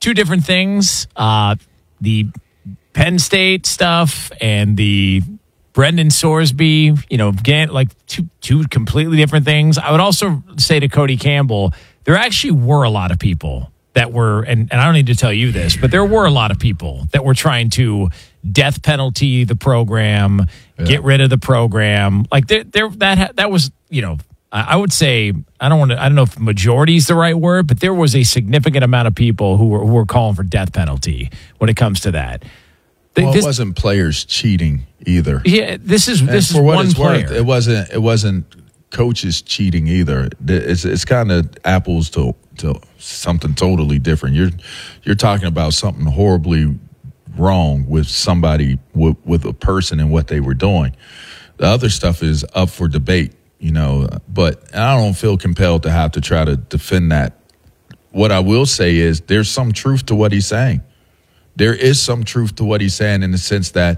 two different things. The Penn State stuff and the Brendan Sorsby, again, like two completely different things. I would also say to Cody Campbell, there actually were a lot of people that were, and I don't need to tell you this, but there were a lot of people that were trying to death penalty the program, get rid of the program. Like that was, I would say, I don't know if majority is the right word, but there was a significant amount of people who were calling for death penalty when it comes to that. Well, it wasn't players cheating either. Yeah, this is for what one it's player. Worth, it wasn't coaches cheating either. It's kind of apples to something totally different. You're talking about something horribly wrong with somebody, with a person and what they were doing. The other stuff is up for debate, but I don't feel compelled to have to try to defend that. What I will say is there's some truth to what he's saying. There is some truth to what he's saying in the sense that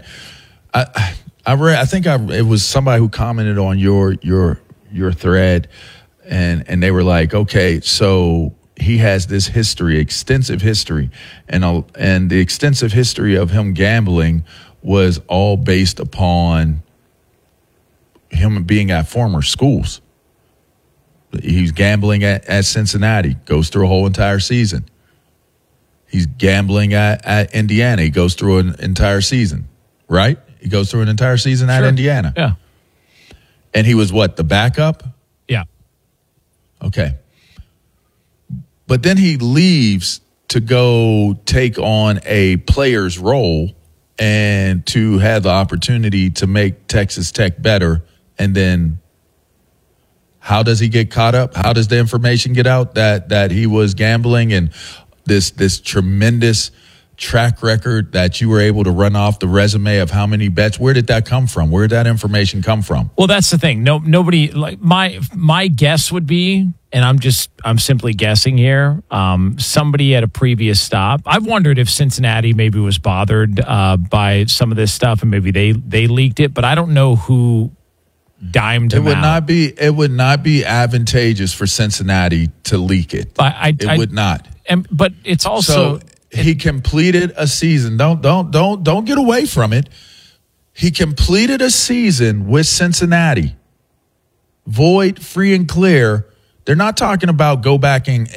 it was somebody who commented on your thread, and they were like, okay, so he has this history, extensive history, and the extensive history of him gambling was all based upon him being at former schools. He's gambling at Cincinnati, goes through a whole entire season. He's gambling at Indiana. He goes through an entire season, right? He goes through an entire season at Indiana. Yeah. And he was what, the backup? Yeah. Okay. But then he leaves to go take on a player's role and to have the opportunity to make Texas Tech better. And then how does he get caught up? How does the information get out that he was gambling and this tremendous track record that you were able to run off the resume of how many bets? Where did that come from? Where did that information come from? Well, that's the thing. Nobody, like my guess would be, and I'm simply guessing here, somebody at a previous stop. I've wondered if Cincinnati maybe was bothered by some of this stuff and maybe they leaked it, but I don't know who dimed him out. It would not be advantageous for Cincinnati to leak it. It would not. But it's also he completed a season. Don't get away from it. He completed a season with Cincinnati, void, free and clear. They're not talking about go back and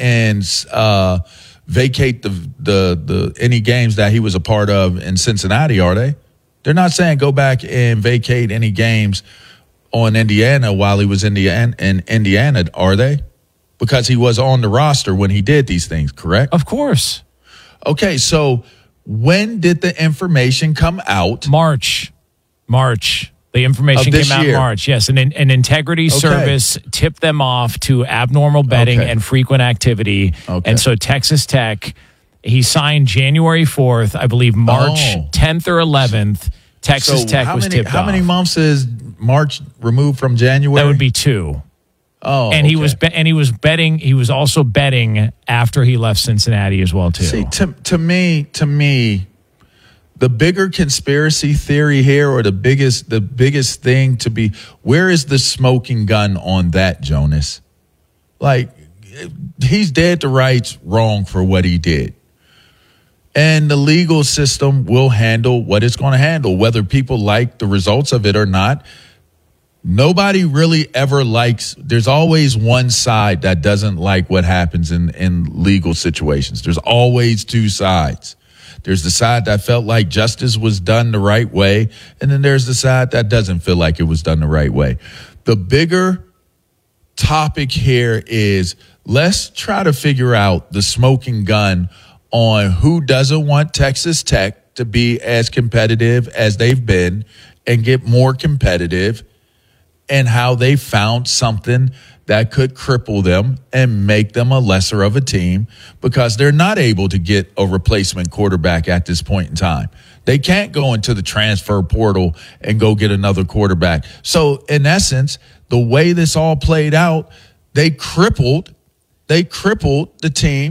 vacate the any games that he was a part of in Cincinnati, are they? They're not saying go back and vacate any games on Indiana while he was in Indiana, are they? Because he was on the roster when he did these things, correct? Of course. Okay, so when did the information come out? March. The information came out in March, yes. An integrity service tipped them off to abnormal betting and frequent activity. Okay. And so Texas Tech, he signed January 4th, I believe March 10th or 11th, Texas Tech was tipped off. How many months is March removed from January? That would be 2. Oh, and he was betting. He was also betting after he left Cincinnati as well too. See, to me, the bigger conspiracy theory here, or the biggest thing to be, where is the smoking gun on that, Jonas? Like, he's dead to rights wrong for what he did, and the legal system will handle what it's going to handle, whether people like the results of it or not. Nobody really ever likes, there's always one side that doesn't like what happens in legal situations. There's always two sides. There's the side that felt like justice was done the right way, and then there's the side that doesn't feel like it was done the right way. The bigger topic here is let's try to figure out the smoking gun on who doesn't want Texas Tech to be as competitive as they've been and get more competitive, and how they found something that could cripple them and make them a lesser of a team because they're not able to get a replacement quarterback at this point in time. They can't go into the transfer portal and go get another quarterback. So in essence, the way this all played out, they crippled the team.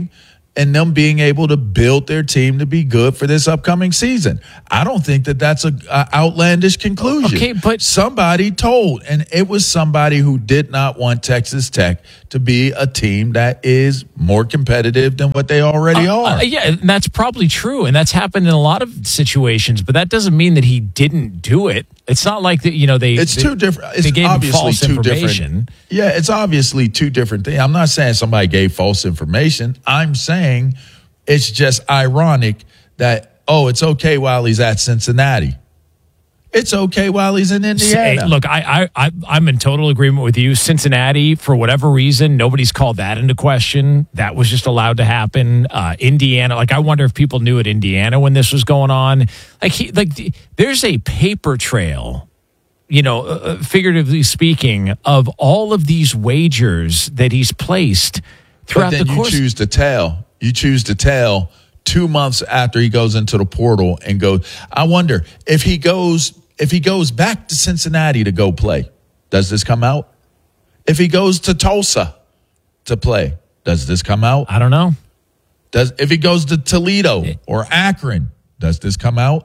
and them being able to build their team to be good for this upcoming season. I don't think that that's a outlandish conclusion. Okay, but somebody told, and it was somebody who did not want Texas Tech to be a team that is more competitive than what they already are. Yeah, and that's probably true, and that's happened in a lot of situations. But that doesn't mean that he didn't do it. It's not like that. It's two different. It's they gave obviously him false two information. different. Yeah, it's obviously two different things. I'm not saying somebody gave false information. I'm saying it's just ironic that it's okay while he's at Cincinnati. It's okay while he's in Indiana. Hey, look, I'm in total agreement with you. Cincinnati, for whatever reason, nobody's called that into question. That was just allowed to happen. Indiana, I wonder if people knew at Indiana when this was going on. There's a paper trail, figuratively speaking, of all of these wagers that he's placed throughout the course. You choose to tell 2 months after he goes into the portal and goes. I wonder if he goes back to Cincinnati to go play, does this come out? If he goes to Tulsa to play, does this come out? I don't know. If he goes to Toledo or Akron, does this come out?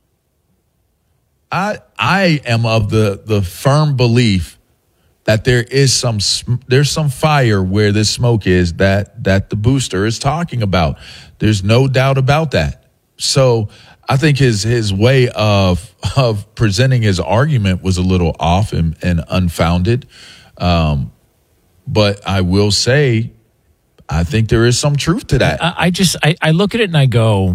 I am of the firm belief that there's some fire where this smoke is that the booster is talking about. There's no doubt about that. So I think his way of presenting his argument was a little off and unfounded. But I will say, I think there is some truth to that. I look at it and I go,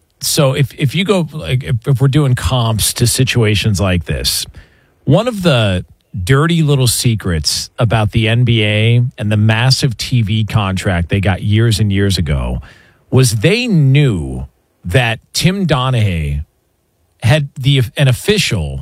so if you go, if we're doing comps to situations like this, one of the dirty little secrets about the NBA and the massive TV contract they got years and years ago was they knew that Tim Donaghy had an official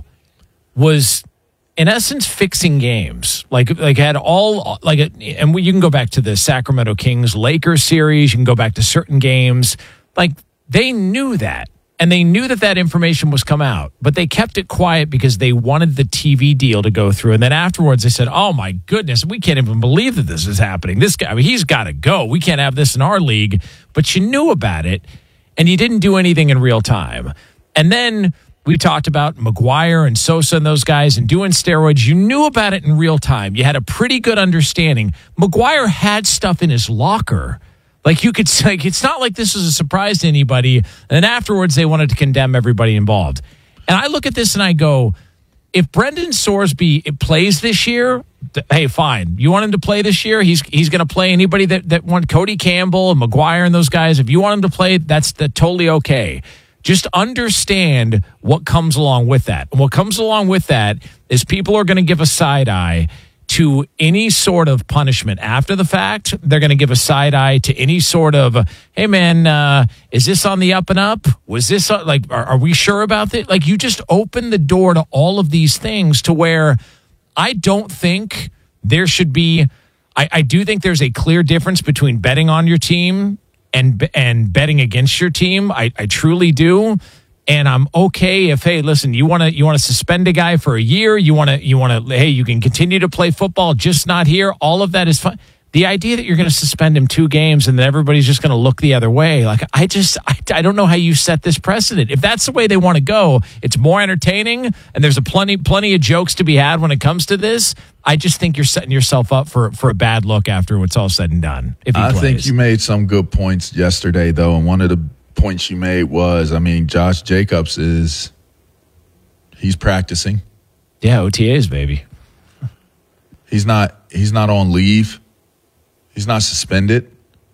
was in essence fixing games, had all and you can go back to the Sacramento Kings Lakers series, you can go back to certain games, they knew that. And they knew that information was come out, but they kept it quiet because they wanted the TV deal to go through. And then afterwards they said, oh my goodness, we can't even believe that this is happening. This guy, he's got to go. We can't have this in our league. But you knew about it and you didn't do anything in real time. And then we talked about McGuire and Sosa and those guys and doing steroids. You knew about it in real time. You had a pretty good understanding. McGuire had stuff in his locker. You could say, it's not like this was a surprise to anybody. And then afterwards, they wanted to condemn everybody involved. And I look at this and I go, if Brendan Sorsby plays this year, hey, fine. You want him to play this year? He's going to play anybody that want Cody Campbell and McGuire and those guys. If you want him to play, that's totally okay. Just understand what comes along with that. And what comes along with that is people are going to give a side eye to any sort of punishment after the fact. They're going to give a side eye to any sort of, hey man, is this on the up and up? Was this are we sure about it? You just open the door to all of these things to where I don't think there should be, I do think there's a clear difference between betting on your team and betting against your team. I truly do. And I'm okay if, hey, listen, you want to suspend a guy for a year, you want to, hey, you can continue to play football, just not here. All of that is fine. The idea that you're going to suspend him 2 games and then everybody's just going to look the other way, I don't know how you set this precedent. If that's the way they want to go, it's more entertaining and there's plenty of jokes to be had when it comes to this. I just think you're setting yourself up for a bad look after it's all said and done. I think you made some good points yesterday, though, and one of the points you made was, Josh Jacobs he's practicing. Yeah, OTAs, baby. He's not on leave. He's not suspended.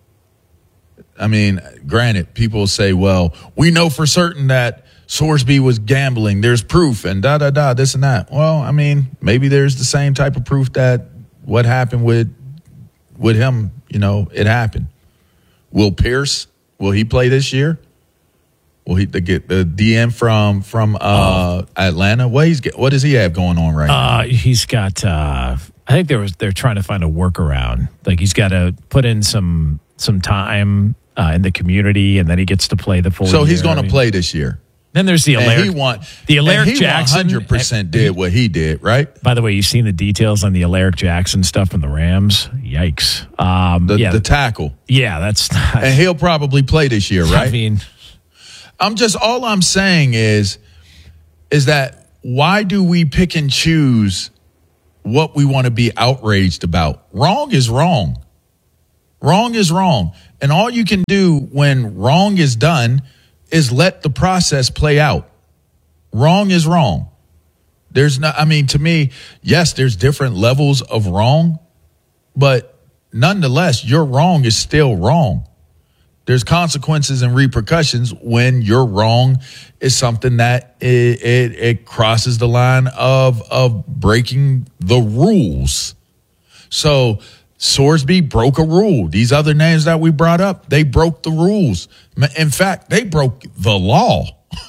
Granted, people say, well, we know for certain that Sorsby was gambling. There's proof and this and that. Well, maybe there's the same type of proof that what happened with him, it happened. Will Pierce, will he play this year? Will he get the DM from Atlanta? What does he have going on right now? He's got. I think they're trying to find a workaround. He's got to put in some time in the community, and then he gets to play the full. So he's going to play this year. Then there's the Alaric Jackson. 100% did what he did, right? By the way, you've seen the details on the Alaric Jackson stuff from the Rams. Yikes! The tackle. Yeah, that's not, and he'll probably play this year, right? I mean, all I'm saying is that why do we pick and choose what we want to be outraged about? Wrong is wrong. Wrong is wrong. And all you can do when wrong is done is let the process play out. Wrong is wrong. To me, yes, there's different levels of wrong, but nonetheless, your wrong is still wrong. There's consequences and repercussions when your wrong is something that it crosses the line of breaking the rules. So Sorsby broke a rule. These other names that we brought up, they broke the rules. In fact, they broke the law.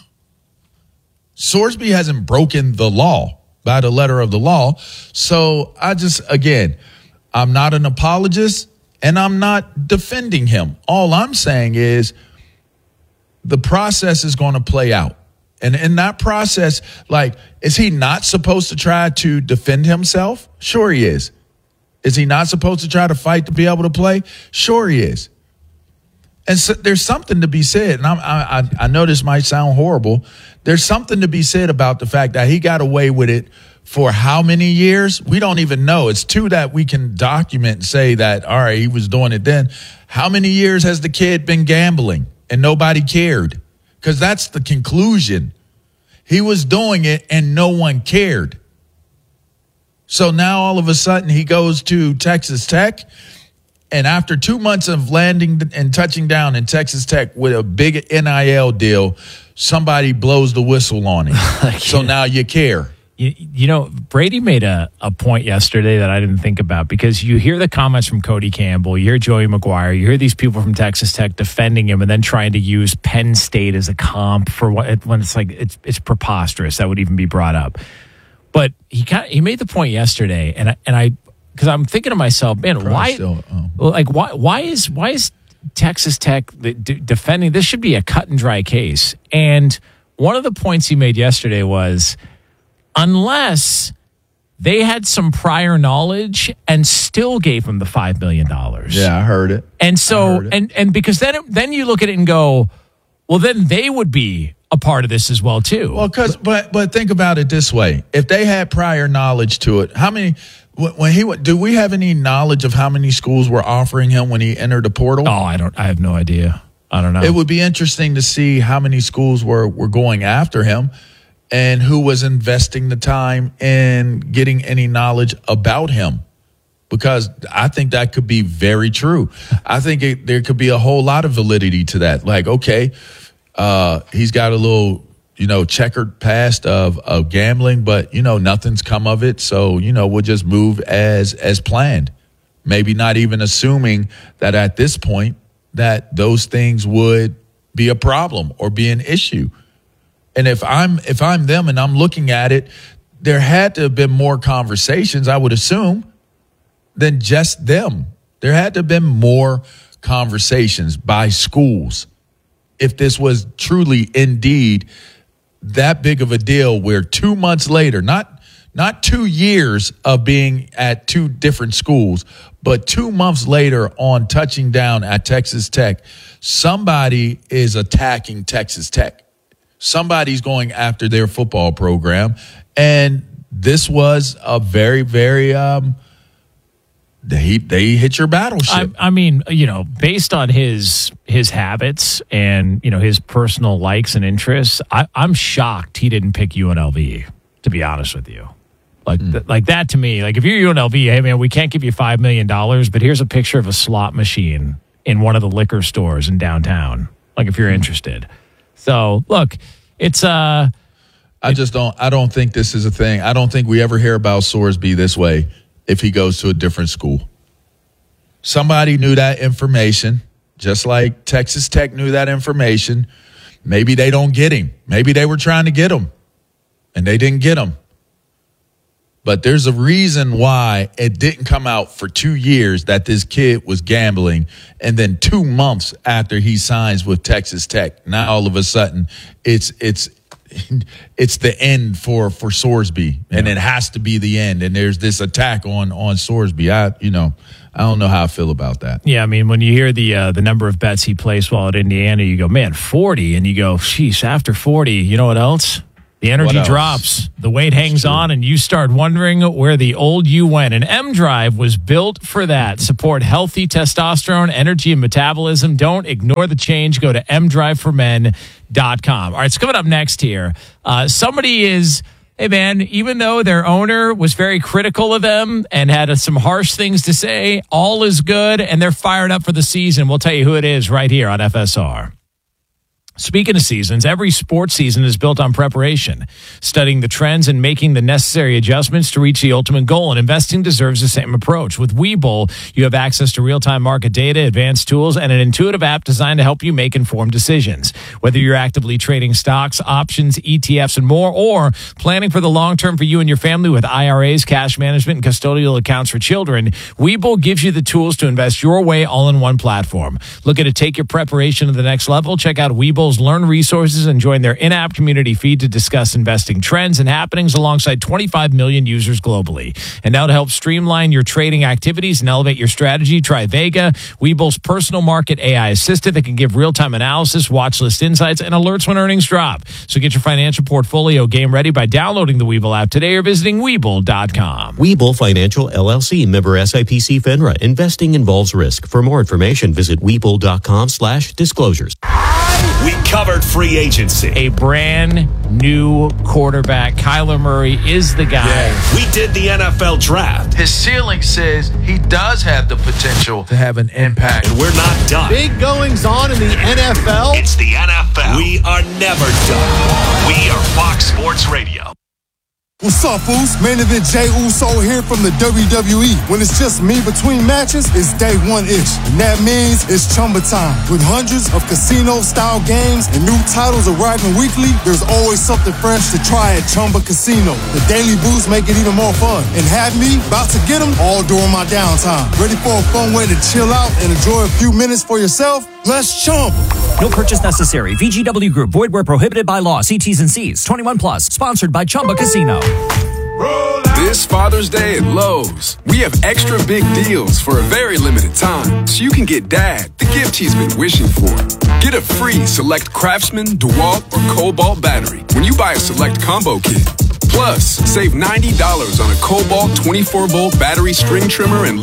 Sorsby hasn't broken the law by the letter of the law. So I'm not an apologist and I'm not defending him. All I'm saying is the process is going to play out. And in that process, is he not supposed to try to defend himself? Sure he is. Is he not supposed to try to fight to be able to play? Sure he is. And so there's something to be said, and I know this might sound horrible. There's something to be said about the fact that he got away with it for how many years? We don't even know. It's two that we can document and say that, all right, he was doing it then. How many years has the kid been gambling and nobody cared? Because that's the conclusion. He was doing it and no one cared. So now all of a sudden he goes to Texas Tech, and after 2 months of landing and touching down in Texas Tech with a big NIL deal, somebody blows the whistle on him. So now you care. Brady made a point yesterday that I didn't think about, because you hear the comments from Cody Campbell, you hear Joey McGuire, you hear these people from Texas Tech defending him and then trying to use Penn State as a comp for when it's preposterous that would even be brought up. But he made the point yesterday, and I because I'm thinking to myself, man, why is Texas Tech defending? This should be a cut and dry case. And one of the points he made yesterday was, unless they had some prior knowledge and still gave him the $5 million. Yeah, I heard it. And so and because then you look at it and go, well, then they would be a part of this as well too. Well, but think about it this way: if they had prior knowledge to it, how many? Do we have any knowledge of how many schools were offering him when he entered the portal? Oh, I have no idea. I don't know. It would be interesting to see how many schools were going after him, and who was investing the time in getting any knowledge about him. Because I think that could be very true. I think there could be a whole lot of validity to that. Like, okay, he's got a little, checkered past of gambling, but, nothing's come of it. So, we'll just move as planned. Maybe not even assuming that at this point that those things would be a problem or be an issue. And if I'm them and I'm looking at it, there had to have been more conversations, I would assume, than just them. There had to have been more conversations by schools if this was truly indeed that big of a deal, where 2 months later, not 2 years of being at two different schools, but 2 months later on touching down at Texas Tech, somebody is attacking Texas Tech. Somebody's going after their football program. And this was a very, very, they hit your battleship. I mean, based on his habits and, his personal likes and interests, I'm shocked he didn't pick UNLV, to be honest with you. Like that to me, like if you're UNLV, hey man, we can't give you $5 million, but here's a picture of a slot machine in one of the liquor stores in downtown. Like if you're interested. So look, it's I don't think this is a thing. I don't think we ever hear about Sorsby this way if he goes to a different school. Somebody knew that information, just like Texas Tech knew that information. Maybe they don't get him. Maybe they were trying to get him and they didn't get him. But there's a reason why it didn't come out for 2 years that this kid was gambling. And then 2 months after he signs with Texas Tech, now all of a sudden it's the end for Sorsby, and it has to be the end. And there's this attack on Sorsby. I don't know how I feel about that. Yeah, I mean, when you hear the number of bets he placed while at Indiana, you go, man, 40, and you go, sheesh, after 40, you know what else? The energy drops, the weight hangs on, and you start wondering where the old you went. And M-Drive was built for that. Support healthy testosterone, energy, and metabolism. Don't ignore the change. Go to mdriveformen.com. All right, it's coming up next here. Somebody is, hey, man, even though their owner was very critical of them and had some harsh things to say, all is good, and they're fired up for the season. We'll tell you who it is right here on FSR. Speaking of seasons, every sports season is built on preparation, studying the trends and making the necessary adjustments to reach the ultimate goal. And investing deserves the same approach. With Webull, you have access to real-time market data, advanced tools, and an intuitive app designed to help you make informed decisions. Whether you're actively trading stocks, options, ETFs, and more, or planning for the long term for you and your family with IRAs, cash management, and custodial accounts for children, Webull gives you the tools to invest your way all in one platform. Looking to take your preparation to the next level? Check out Webull Learn resources and join their in-app community feed to discuss investing trends and happenings alongside 25 million users globally. And now to help streamline your trading activities and elevate your strategy, try Vega, Webull's personal market AI assistant that can give real-time analysis, watch list insights, and alerts when earnings drop. So get your financial portfolio game ready by downloading the Webull app today or visiting Webull.com. Webull Financial LLC, member SIPC FINRA. Investing involves risk. For more information, visit Webull.com/disclosures. We covered free agency. A brand new quarterback. Kyler Murray is the guy. Yeah. We did the NFL draft. His ceiling says he does have the potential to have an impact. And we're not done. Big goings on in the NFL. It's the NFL. We are never done. We are Fox Sports Radio. What's up, Foos? Main event Jey Uso here from the WWE. When it's just me between matches, it's day one-ish. And that means it's Chumba time. With hundreds of casino-style games and new titles arriving weekly, there's always something fresh to try at Chumba Casino. The daily boosts make it even more fun. And have me about to get them all during my downtime. Ready for a fun way to chill out and enjoy a few minutes for yourself? Let's Chumba. No purchase necessary. VGW Group. Void where prohibited by law. See T's and C's. 21 plus. Sponsored by Chumba Casino. This Father's Day at Lowe's, we have extra big deals for a very limited time, so you can get Dad the gift he's been wishing for. Get a free Select Craftsman, DeWalt, or Cobalt battery when you buy a Select Combo Kit. Plus, save $90 on a Cobalt 24-volt battery string trimmer and